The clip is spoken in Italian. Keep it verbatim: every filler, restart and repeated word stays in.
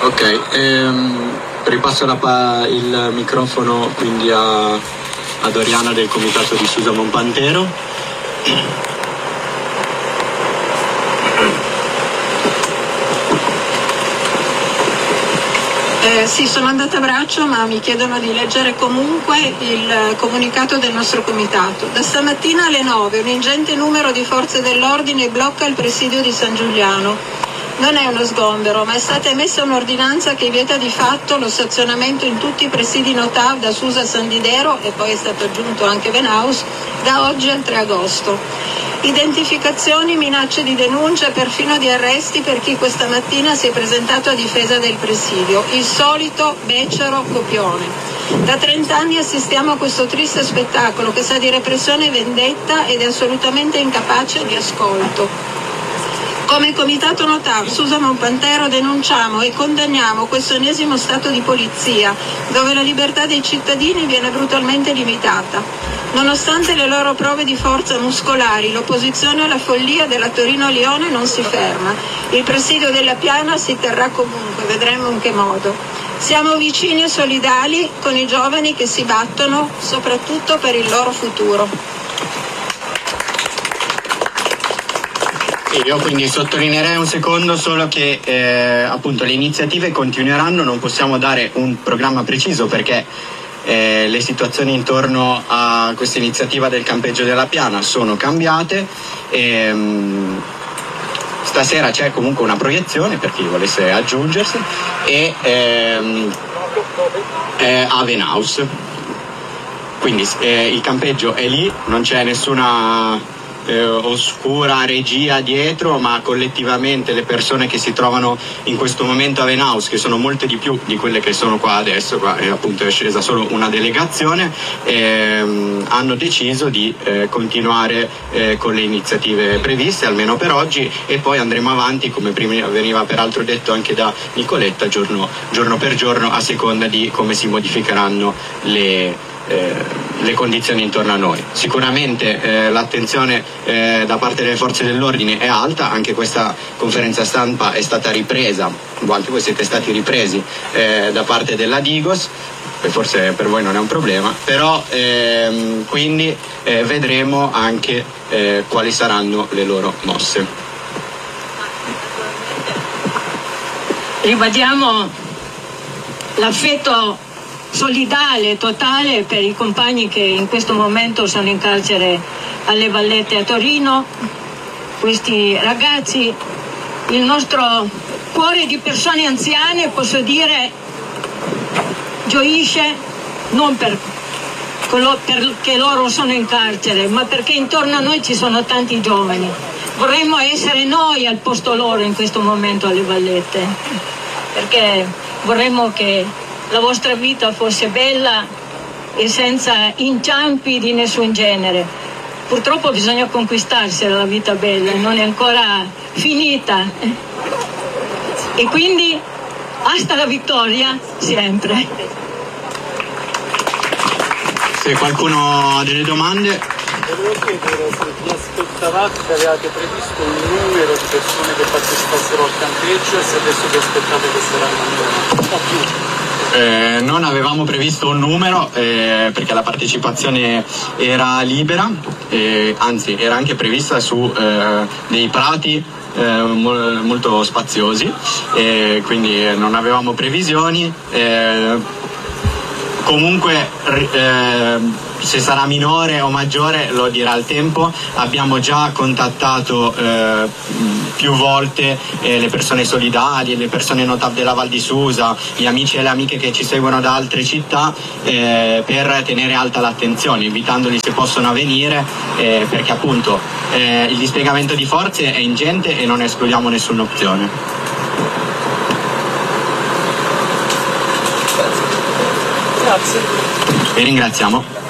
Ok, ehm, ripasso la, il microfono quindi a, a Doriana del comitato di Susa Monpantero. Eh, sì, sono andata a braccio, ma mi chiedono di leggere comunque il comunicato del nostro comitato. Da stamattina alle nove un ingente numero di forze dell'ordine blocca il presidio di San Giuliano. Non è uno sgombero, ma è stata emessa un'ordinanza che vieta di fatto lo stazionamento in tutti i presidi Notav da Susa a San Didero, e poi è stato aggiunto anche Venaus, da oggi al tre agosto. Identificazioni, minacce di denuncia e perfino di arresti per chi questa mattina si è presentato a difesa del presidio. Il solito becero copione. Da trent'anni assistiamo a questo triste spettacolo che sa di repressione e vendetta ed è assolutamente incapace di ascolto. Come Comitato Notav Susa Monpantero denunciamo e condanniamo questo ennesimo stato di polizia, dove la libertà dei cittadini viene brutalmente limitata. Nonostante le loro prove di forza muscolari, l'opposizione alla follia della Torino-Lione non si ferma. Il presidio della Piana si terrà comunque, vedremo in che modo. Siamo vicini e solidali con i giovani che si battono soprattutto per il loro futuro. Io quindi sottolineerei un secondo solo che eh, appunto le iniziative continueranno, non possiamo dare un programma preciso perché eh, le situazioni intorno a questa iniziativa del campeggio della Piana sono cambiate e mh, stasera c'è comunque una proiezione per chi volesse aggiungersi e ehm, è a Venaus, quindi eh, il campeggio è lì, non c'è nessuna Eh, oscura regia dietro, ma collettivamente le persone che si trovano in questo momento a Venaus, che sono molte di più di quelle che sono qua adesso, qua è appunto è scesa solo una delegazione, ehm, hanno deciso di eh, continuare eh, con le iniziative previste almeno per oggi e poi andremo avanti, come prima veniva peraltro detto anche da Nicoletta, giorno, giorno per giorno a seconda di come si modificheranno le Eh, le condizioni intorno a noi. Sicuramente eh, l'attenzione eh, da parte delle forze dell'ordine è alta, anche questa conferenza stampa è stata ripresa, anche voi siete stati ripresi eh, da parte della Digos, forse per voi non è un problema, però ehm, quindi eh, vedremo anche eh, quali saranno le loro mosse. Ribadiamo l'affetto solidale, totale per i compagni che in questo momento sono in carcere alle Vallette a Torino, questi ragazzi, il nostro cuore di persone anziane, posso dire, gioisce non per, perché loro sono in carcere, ma perché intorno a noi ci sono tanti giovani. Vorremmo essere noi al posto loro in questo momento alle Vallette, perché vorremmo che la vostra vita fosse bella e senza inciampi di nessun genere. Purtroppo bisogna conquistarsela la vita bella, non è ancora finita. E quindi hasta la vittoria sempre. Se qualcuno ha delle domande. Volevo chiedere se vi aspettavate, se avevate previsto un numero di persone che partecipassero al campeggio e se adesso vi aspettate che saranno un po' più. Eh, non avevamo previsto un numero eh, perché la partecipazione era libera, eh, anzi era anche prevista su eh, dei prati eh, mo- molto spaziosi, eh, quindi non avevamo previsioni. Eh, comunque eh, se sarà minore o maggiore lo dirà il tempo. Abbiamo già contattato eh, più volte eh, le persone solidali, le persone Notav della Val di Susa, gli amici e le amiche che ci seguono da altre città eh, per tenere alta l'attenzione, invitandoli se possono venire eh, perché appunto eh, il dispiegamento di forze è ingente e non escludiamo nessuna opzione. Grazie. Vi ringraziamo.